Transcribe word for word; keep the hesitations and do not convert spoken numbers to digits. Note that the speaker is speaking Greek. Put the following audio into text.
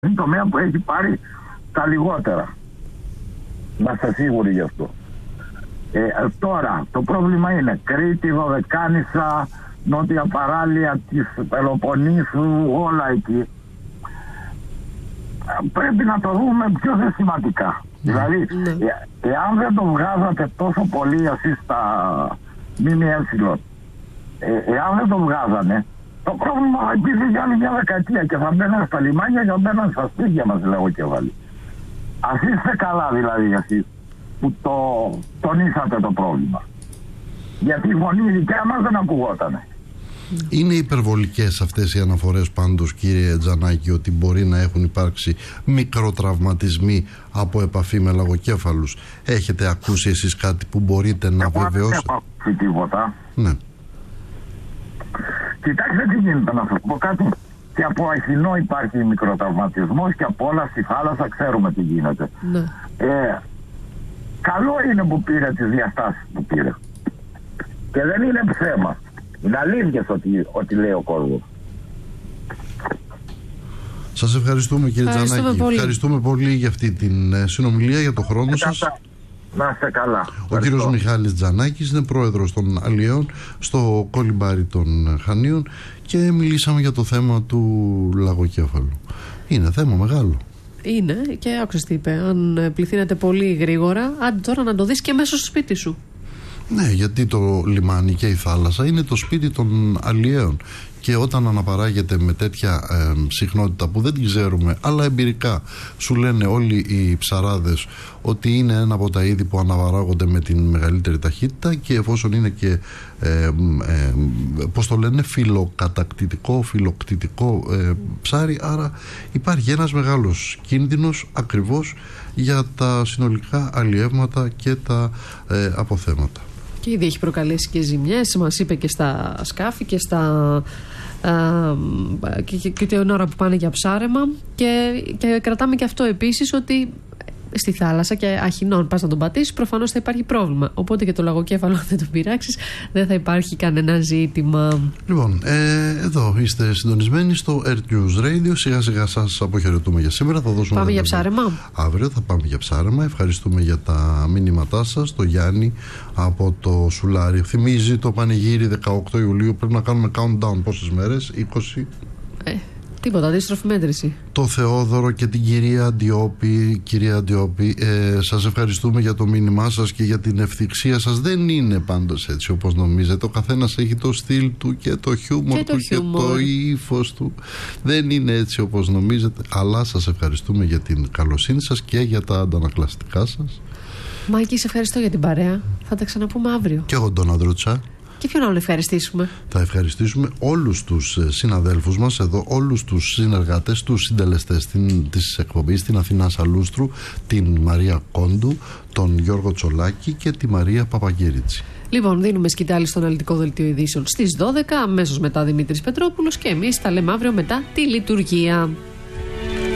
είναι το τομέα που έχει πάρει τα λιγότερα. Να είστε σίγουροι γι' αυτό. Ε, τώρα, το πρόβλημα είναι Κρήτη, Δωδεκάνησα, νότια παράλια της Πελοποννήσου, όλα εκεί. Πρέπει να το δούμε πιο συστηματικά. Mm. Δηλαδή, mm. ε, εάν δεν το βγάζατε τόσο πολύ εσείς στα ΜΜΕ, ε, εάν δεν το βγάζανε, το πρόβλημα υπήρχε για άλλη μια δεκαετία και θα μπαίναν στα λιμάνια και θα μπαίναν στα σπίτια μας, λέγω και βάλει. Ας είστε καλά δηλαδή εσείς που το τονίσατε το πρόβλημα. Γιατί η φωνή η δικιά μας δεν ακουγότανε. Είναι υπερβολικές αυτές οι αναφορές πάντως, κύριε Τζανάκη, ότι μπορεί να έχουν υπάρξει μικροτραυματισμοί από επαφή με λαγοκέφαλους? Έχετε ακούσει εσείς κάτι που μπορείτε να Εγώ βεβαιώσετε? Δεν έχω ακούσει τίποτα. Ναι. Κοιτάξτε τι γίνεται, να σας πω κάτι. Και από Αχινό υπάρχει μικροτραυματισμός και από όλα στη θάλασσα ξέρουμε τι γίνεται. Ναι. Ε, καλό είναι που πήρε τις διαστάσεις που πήρε. Και δεν είναι ψέμα. Είναι αλήθειες ότι, ότι λέει ο κόσμος. Σας ευχαριστούμε, κύριε Ευχαριστούμε Τζανάκη. πολύ. Ευχαριστούμε πολύ για αυτή την ε, συνομιλία, για το χρόνο σας. Να είστε καλά. Ο κύριος Μιχάλης Τζανάκης είναι πρόεδρος των Αλλιέων στο Κολυμπάρι των Χανίων και μιλήσαμε για το θέμα του λαγοκέφαλου. Είναι θέμα μεγάλο. Είναι, και άκουσες τι είπε. Αν πληθύνεται πολύ γρήγορα, άντε τώρα να το δεις και μέσα στο σπίτι σου. Ναι, γιατί το λιμάνι και η θάλασσα είναι το σπίτι των αλλιέων. Και όταν αναπαράγεται με τέτοια ε, συχνότητα που δεν την ξέρουμε, αλλά εμπειρικά σου λένε όλοι οι ψαράδες ότι είναι ένα από τα είδη που αναπαράγονται με την μεγαλύτερη ταχύτητα, και εφόσον είναι και ε, ε, πώς το λένε, φιλοκατακτητικό, φιλοκτητικό ε, ψάρι, άρα υπάρχει ένας μεγάλος κίνδυνος ακριβώς για τα συνολικά αλλιεύματα και τα ε, αποθέματα. Και ήδη έχει προκαλέσει και ζημιές, μας είπε και στα σκάφη και στα α, και, και, και την ώρα που πάνε για ψάρεμα, και, και κρατάμε και αυτό επίσης, ότι στη θάλασσα και Αχινών πας να τον πατήσεις, προφανώς θα υπάρχει πρόβλημα. Οπότε και το λαγοκέφαλο, αν δεν τον πειράξεις, δεν θα υπάρχει κανένα ζήτημα. Λοιπόν, ε, εδώ είστε συντονισμένοι στο Earth News Radio. Σιγά σιγά σας αποχαιρετούμε για σήμερα. Θα δώσουμε πάμε για ψάρεμα. Αύριο θα πάμε για ψάρεμα. Ευχαριστούμε για τα μήνυματά σας. Το Γιάννη από το Σουλάρι θυμίζει το πανηγύρι δεκαοκτώ Ιουλίου. Πρέπει να κάνουμε countdown πόσες μέρες? είκοσι. Ε, τίποτα, αντίστροφη μέτρηση. Το Θεόδωρο και την κυρία Αντιόπη. Κυρία Αντιόπη, ε, σας ευχαριστούμε για το μήνυμά σας και για την ευθυξία σας. Δεν είναι πάντως έτσι όπως νομίζετε. Ο καθένας έχει το στυλ του και το χιούμορ και του το και χιούμορ. το ύφος του. Δεν είναι έτσι όπως νομίζετε. Αλλά σας ευχαριστούμε για την καλοσύνη σας και για τα αντανακλαστικά σας. Μάκη, σε ευχαριστώ για την παρέα. Θα τα ξαναπούμε αύριο. Και εγώ, τον Ανδρούτσα. Και ποιον άλλο ευχαριστήσουμε? Θα ευχαριστήσουμε όλους τους συναδέλφους μας εδώ, όλους τους συνεργάτες, τους συντελεστές της εκπομπής, την Αθηνά Σαλούστρου, την Μαρία Κόντου, τον Γιώργο Τσολάκη και τη Μαρία Παπαγγέριτσι. Λοιπόν, δίνουμε σκητάλη στο αναλυτικό δελτίο ειδήσεων στις δώδεκα, αμέσως μετά Δημήτρης Πετρόπουλος, και εμείς τα λέμε αύριο μετά τη λειτουργία.